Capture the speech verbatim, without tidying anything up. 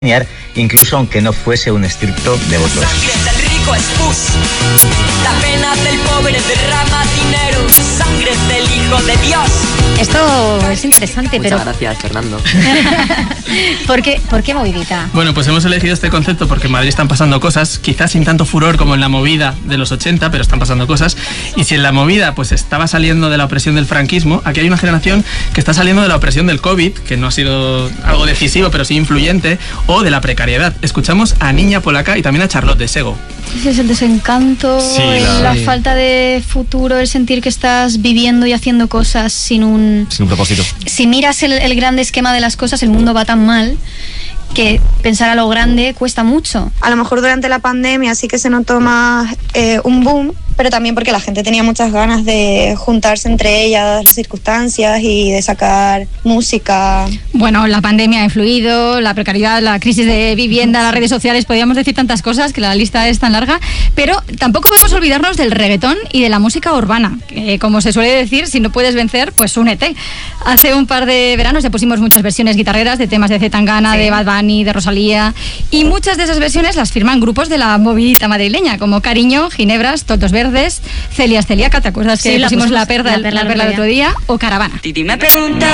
incluso aunque no fuese un estricto devoto. La sangre del rico es pus, la pena del pobre derrama dinero, sangre del hijo de Dios. Esto es interesante, Muchas pero... Muchas gracias, Fernando. ¿Por qué, ¿Por qué movidita? Bueno, pues hemos elegido este concepto porque en Madrid están pasando cosas, quizás sin tanto furor como en la movida de los ochenta, pero están pasando cosas. Y si en la movida pues estaba saliendo de la opresión del franquismo, aquí hay una generación que está saliendo de la opresión del COVID, que no ha sido algo decisivo, pero sí influyente, o de la precariedad. Escuchamos a Niña Polaca y también a Charlotte de Sego. Es el desencanto, sí, la, la sí. falta de futuro, el sentir que estás viviendo y haciendo cosas sin un... Sin un propósito. Si miras el, el grande esquema de las cosas, el mundo va tan mal que pensar a lo grande cuesta mucho. A lo mejor durante la pandemia sí que se notó más eh, un boom, pero también porque la gente tenía muchas ganas de juntarse entre ellas, las circunstancias y de sacar música. Bueno, la pandemia ha influido, la precariedad, la crisis de vivienda, las redes sociales, podríamos decir tantas cosas, que la lista es tan larga, pero tampoco podemos olvidarnos del reggaetón y de la música urbana, que como se suele decir, si no puedes vencer, pues únete. Hace un par de veranos ya pusimos muchas versiones guitarreras de temas de C. Tangana, sí. de Bad Bunny, de Rosalía, y muchas de esas versiones las firman grupos de la movidita madrileña, como Cariño, Ginebras, Totos Verdes, Celia Celiaca, ¿te acuerdas que sí, pusimos la, pusimos la perla, la perla, la perla el otro día? O Caravana. Titi me pregunta